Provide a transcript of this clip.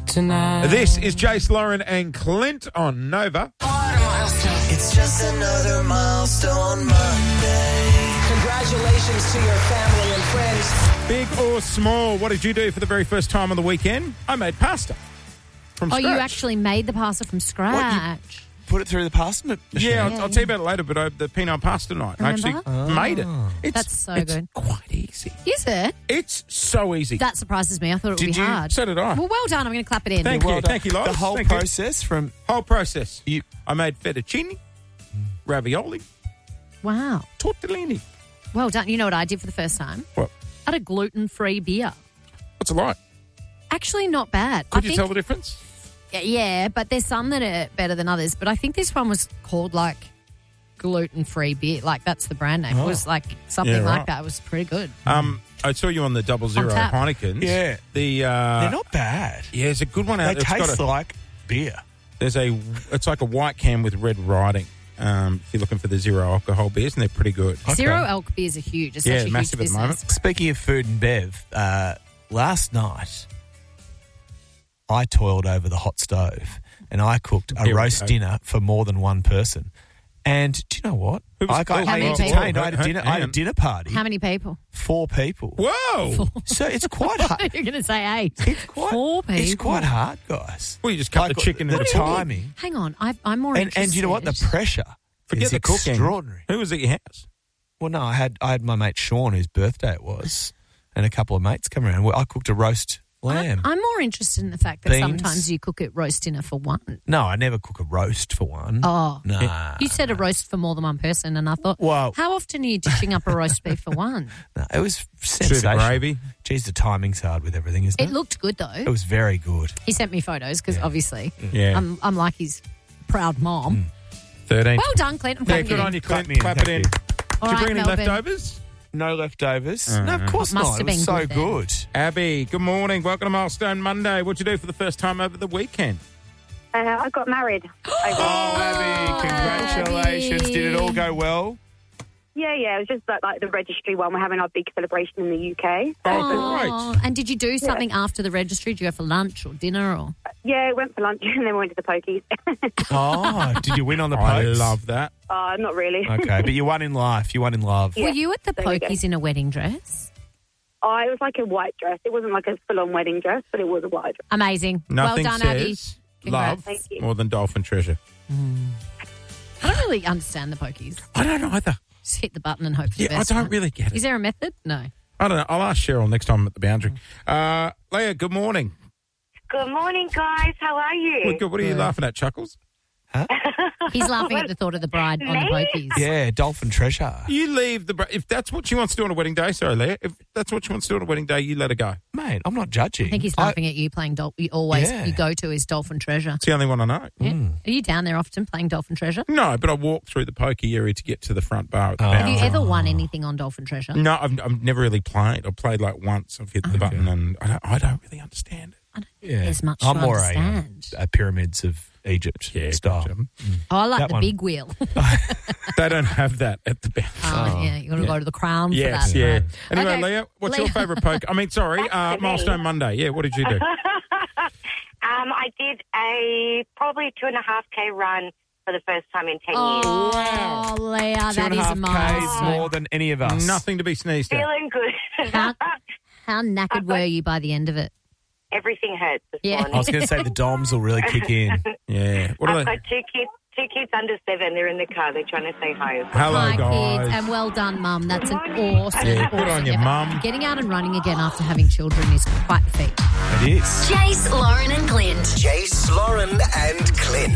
tonight. This is Jace, Lauren and Clint on Nova. It's just another milestone Monday. Congratulations to your family and friends. Big or small, what did you do for the very first time on the weekend? I made pasta from scratch. You actually made the pasta from scratch. Put it through the pasta machine? Yeah, I'll tell you about it later, but the peanut pasta night. I actually made it. That's so it's good. quite easy. Is it? It's so easy. That surprises me. I thought it would be hard. So did I. Well done. I'm going to clap it in. Thank you. Thank you, Lois. The whole Thank you. process from... Whole process. I made fettuccine, ravioli, Wow. tortellini. Well done. You know what I did for the first time? What? I had a gluten-free beer. What's it like? Actually, not bad. Could you tell the difference? Yeah, but there's some that are better than others. But I think this one was called like gluten-free beer. Like that's the brand name. It was like something like that. It was pretty good. I saw you on the 00 tap. Heinekens. Yeah. They're not bad. Yeah, there's a good one out They there. taste like beer. It's like a white can with red writing. If you're looking for the zero alcohol beers, and they're pretty good. Zero alc beers are huge. It's such a huge massive at the moment. business. Speaking of food and bev, last night I toiled over the hot stove and I cooked a roast dinner for more than one person. And do you know what? I entertained. I had a dinner party. How many people? 4 people. Whoa! So it's quite hard. You're going to say 8. It's quite, 4 people. It's quite hard, guys. Well, you just cut the chicken the and timing. Hang on. I'm more interested. And you know what? The pressure Forget is the cooking. extraordinary. Who was at your house? Well, no, I had my mate Sean, whose birthday it was, and a couple of mates come around. I cooked a roast lamb. I'm more interested in the fact that Beans. sometimes you cook a roast dinner for one. No, I never cook a roast for one. Oh. Nah. You said a roast for more than one person, and I thought, Well- how often are you dishing up a roast beef for one? No, it was Suit sensational. of gravy. Geez, the timing's hard with everything, isn't it? It looked good, though. It was very good. He sent me photos because obviously Yeah. I'm like his proud mom. 13. Well done, Clint. I'm Yeah, clapping good in. on you, Clint. Clap me in, Clap it thank in. you. All Did you right, bring any Melbourne. leftovers? No leftovers? No, of course Must not. have It was been so good then. good. Abby, good morning. Welcome to Milestone Monday. What'd you do for the first time over the weekend? I got married. Oh, Abby, congratulations. Abby. Did it all go well? Yeah, it was just like the registry one. We're having our big celebration in the UK. Oh, and did you do something after the registry? Did you go for lunch or dinner? Or Yeah, went for lunch and then went to the pokies. Oh, did you win on the I pokes? love that. Not really. Okay, but you won in life. You won in love. Yeah, were you at the there we go. pokies in a wedding dress? It was like a white dress. It wasn't like a full-on wedding dress, but it was a white dress. Amazing. Nothing well done, Abby. says Congrats. love Thank you. more than dolphin treasure. I don't really understand the pokies. I don't either. Just hit the button and hope for the Yeah, I best. don't right? really get it. Is there a method? No. I don't know. I'll ask Cheryl next time I'm at the boundary. Leah, good morning. Good morning, guys. How are you? Well, good. What are you laughing at, Chuckles? He's laughing at the thought of the bride on the pokies. Yeah, dolphin treasure. You leave the... If that's what she wants to do on a wedding day, sorry, Leah. If that's what she wants to do on a wedding day, you let her go. Mate, I'm not judging. I think he's laughing at you playing you go to is Dolphin Treasure. It's the only one I know. Yeah. Are you down there often playing Dolphin Treasure? No, but I walk through the pokey area to get to the front bar at the Have you boundary. ever won anything on Dolphin Treasure? No, I've never really played. I've played like once. I've hit the button and I don't really understand it. I don't think there's much I'm to more understand. a Pyramids of Egypt style. gotcha. Oh, I like that the one. big wheel. They don't have that at the boundary. Yeah, you got to go to the Crown Yes, for that. yeah. right? Anyway, Okay. Leah, what's your Leah. favourite poke? I mean, sorry, Milestone Monday. Yeah, what did you do? I did a probably 2.5K run for the first time in 10 years. Oh, Leah, that is a 2.5 Ks milestone. more than any of us. Nothing to be sneezed at. Feeling good. How knackered were you by the end of it? Everything hurts this Yeah. morning. I was going to say the DOMs will really kick in. Yeah. What are I've they? got two kids under 7. They're in the car. They're trying to say hi. Hello, Hi, guys. kids, and well done, Mum. That's an awesome, Yeah, good awesome on you, effort. Mum. Getting out and running again after having children is quite the feat. It is. Jace, Lauren and Clint. Jace, Lauren and Clint.